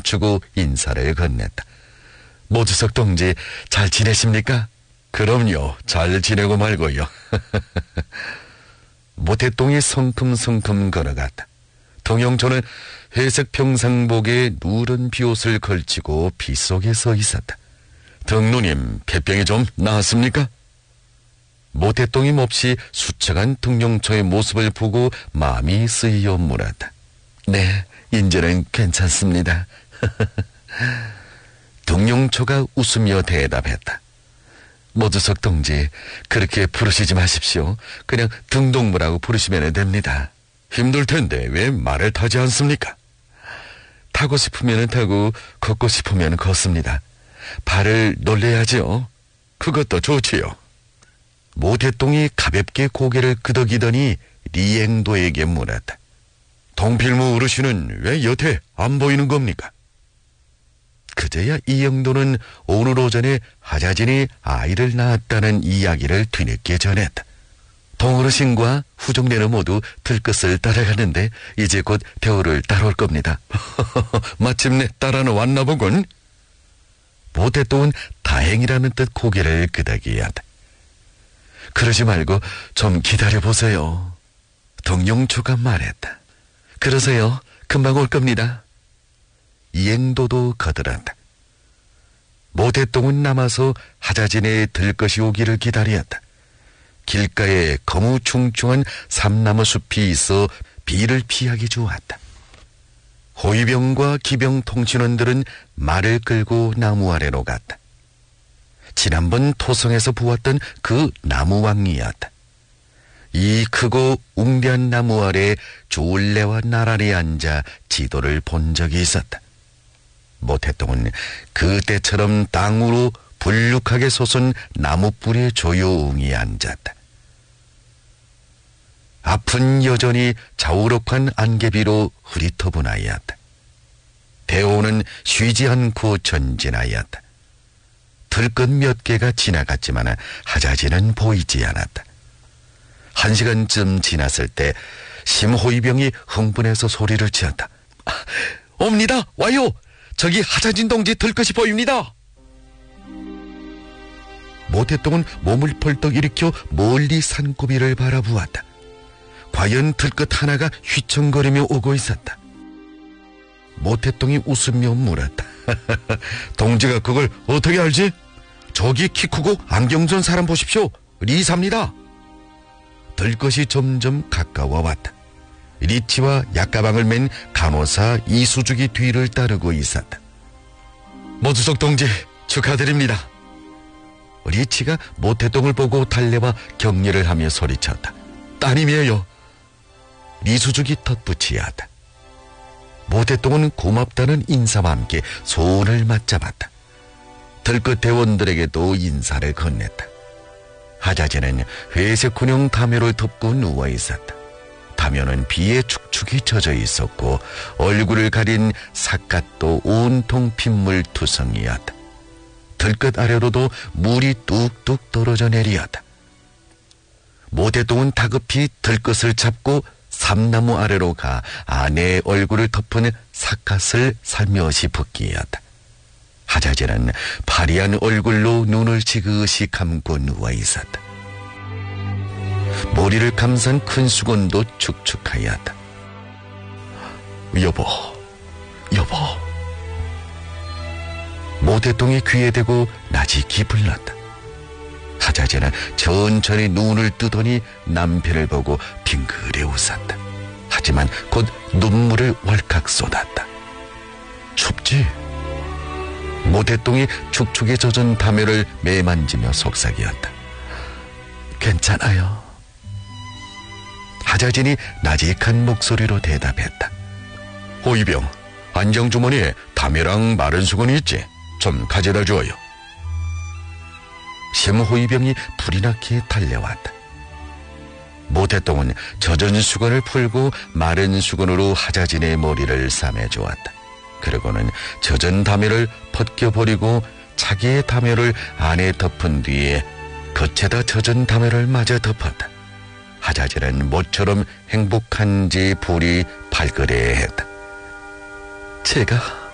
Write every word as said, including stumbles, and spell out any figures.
춤추고 인사를 건넸다. 모주석 동지 잘 지내십니까? 그럼요, 잘 지내고 말고요. 모태똥이 성큼성큼 걸어갔다. 동영초는 회색 평상복에 누런 비옷을 걸치고 빗속에 서 있었다. 등누님, 폐병이 좀 나았습니까? 모태똥이 몹시 수척한 등용초의 모습을 보고 마음이 쓰이어 물었다. 네, 이제는 괜찮습니다. 등용초가 웃으며 대답했다. 모주석 동지, 그렇게 부르시지 마십시오. 그냥 등동무라고 부르시면 됩니다. 힘들 텐데 왜 말을 타지 않습니까? 타고 싶으면 타고 걷고 싶으면 걷습니다. 발을 놀래야죠. 그것도 좋지요. 모태똥이 가볍게 고개를 끄덕이더니 리앵도에게 물었다. 동필무 어르신은 왜 여태 안 보이는 겁니까? 그제야 이영도는 오늘 오전에 하자진이 아이를 낳았다는 이야기를 뒤늦게 전했다. 동어르신과 후종내는 모두 들것을 따라가는데 이제 곧 대우를 따라올 겁니다. 마침내 따라는 왔나 보군. 모태똥은 다행이라는 듯 고개를 끄덕이었다. 그러지 말고 좀 기다려보세요. 동용초가 말했다. 그러세요. 금방 올 겁니다. 이앵도도 거들었다. 모태똥은 남아서 하자진의 들것이 오기를 기다렸다. 길가에 거무충충한 삼나무 숲이 있어 비를 피하기 좋았다. 호위병과 기병 통신원들은 말을 끌고 나무 아래로 갔다. 지난번 토성에서 보았던 그 나무왕이었다. 이 크고 웅대한 나무 아래 졸래와 나란히 앉아 지도를 본 적이 있었다. 모태똥은 그때처럼 땅으로 불룩하게 솟은 나무뿌리에 조용히 앉았다. 앞은 여전히 자우록한 안개비로 흐릿터분하였다. 대오는 쉬지 않고 전진하였다. 들것 몇 개가 지나갔지만 하자진은 보이지 않았다. 한 시간쯤 지났을 때 심호위병이 흥분해서 소리를 지었다. 아, 옵니다. 와요. 저기 하자진 동지 들것이 보입니다. 모태똥은 몸을 펄떡 일으켜 멀리 산고비를 바라보았다. 과연 들것 하나가 휘청거리며 오고 있었다. 모태똥이 웃으며 물었다. 동지가 그걸 어떻게 알지? 저기 키 크고 안경 쓴 사람 보십시오. 리사입니다. 들것이 점점 가까워 왔다. 리치와 약가방을 맨 간호사 이수죽이 뒤를 따르고 있었다. 모주석 동지 축하드립니다. 리치가 모태똥을 보고 달려와 격려를 하며 소리쳤다. 따님이에요. 이수죽이 덧붙이었다. 모태똥은 고맙다는 인사와 함께 손을 맞잡았다. 들것 대원들에게도 인사를 건넸다. 하자진은 회색 군용 담요를 덮고 누워 있었다. 담요는 비에 축축이 젖어 있었고 얼굴을 가린 삿갓도 온통 핏물 투성이었다. 들것 아래로도 물이 뚝뚝 떨어져 내리었다. 모태똥은 다급히 들것을 잡고 삼나무 아래로 가 아내의 얼굴을 덮은 삿갓을 살며시 벗기었다. 하자진은 파리한 얼굴로 눈을 지그시 감고 누워 있었다. 머리를 감싼 큰 수건도 축축하였다. 여보, 여보. 모태똥이 귀에 대고 나직히 불렀다. 하자진은 천천히 눈을 뜨더니 남편을 보고 빙그레 웃었다. 하지만 곧 눈물을 왈칵 쏟았다. 춥지? 모태똥이 축축에 젖은 담요를 매만지며 속삭이었다. 괜찮아요. 하자진이 나직한 목소리로 대답했다. 호위병, 안경주머니에 담요랑 마른 수건이 있지? 좀 가져다 줘요. 심호위병이 불이 나게 달려왔다. 모태똥은 젖은 수건을 풀고 마른 수건으로 하자진의 머리를 싸매주었다. 그러고는 젖은 담요를 벗겨버리고 자기의 담요를 안에 덮은 뒤에 겉에다 젖은 담요를 마저 덮었다. 하자진은 모처럼 행복한지 볼이 발그레했다. 제가